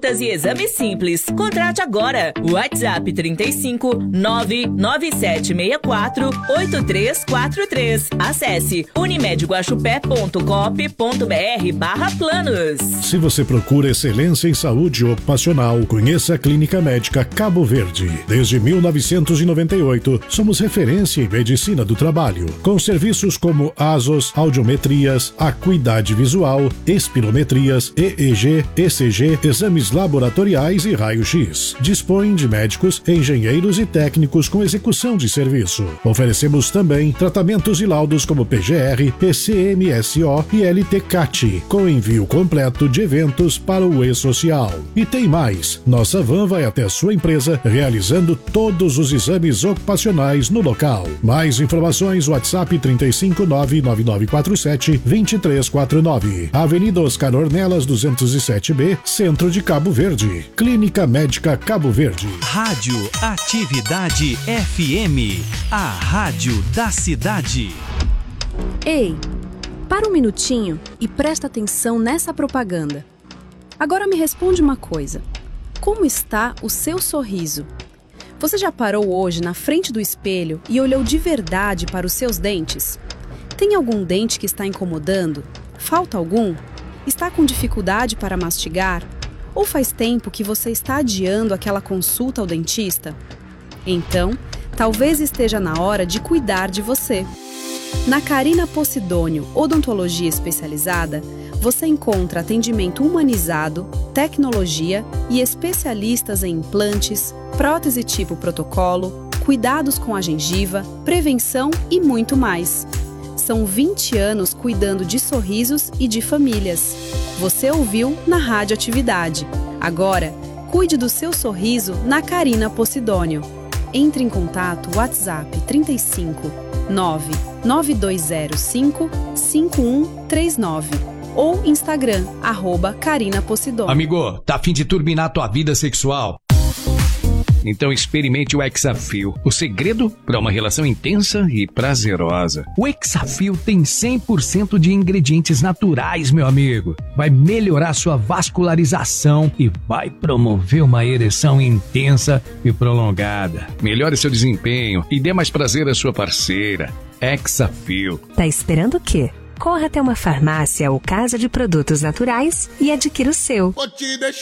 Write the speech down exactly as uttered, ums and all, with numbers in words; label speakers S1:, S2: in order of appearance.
S1: consultas e exames simples. Contrate agora. WhatsApp trinta e cinco, nove nove sete seis quatro, oito três quatro três. Acesse unimedguaxupé.coop.br barra planos.
S2: Se você procura excelência em saúde ocupacional, conheça a Clínica Médica Cabo Verde. Desde mil novecentos e noventa e oito, somos referência em medicina do trabalho, com serviços como A S O S, audiometrias, acuidade visual, espirometrias, E E G, E C G, exames laboratoriais e raio-x. Dispõe de médicos, engenheiros e técnicos com execução de serviço. Oferecemos também tratamentos e laudos como P G R, P C M S O e L T C A T, com envio completo de eventos para o e-social. E tem mais, nossa van vai até a sua empresa realizando todos os exames ocupacionais no local. Mais informações, WhatsApp trinta e cinco, nove nove nove quatro sete, dois três quatro nove. Avenida Oscar Ornelas duzentos e sete B, Centro de Cabo Verde. Clínica Médica Cabo Verde.
S3: Rádio Atividade F M, a rádio da cidade.
S4: Ei, para um minutinho e presta atenção nessa propaganda. Agora me responde uma coisa. Como está o seu sorriso? Você já parou hoje na frente do espelho e olhou de verdade para os seus dentes? Tem algum dente que está incomodando? Falta algum? Está com dificuldade para mastigar? Ou faz tempo que você está adiando aquela consulta ao dentista? Então, talvez esteja na hora de cuidar de você. Na Carina Posidônio Odontologia Especializada, você encontra atendimento humanizado, tecnologia e especialistas em implantes, prótese tipo protocolo, cuidados com a gengiva, prevenção e muito mais. São vinte anos cuidando de sorrisos e de famílias. Você ouviu na Rádio Atividade. Agora, cuide do seu sorriso na Carina Posidônio. Entre em contato WhatsApp trinta e cinco, nove nove dois zero cinco, cinco um três nove ou Instagram, arroba Carina Posidônio.
S5: Amigo, tá a fim de turbinar tua vida sexual? Então experimente o Hexafil, o segredo para uma relação intensa e prazerosa. O Hexafil tem cem por cento de ingredientes naturais, meu amigo. Vai melhorar sua vascularização e vai promover uma ereção intensa e prolongada. Melhore seu desempenho e dê mais prazer à sua parceira. Hexafil.
S6: Tá esperando o quê? Corra até uma farmácia ou casa de produtos naturais e adquira o seu.
S7: Vou te deixar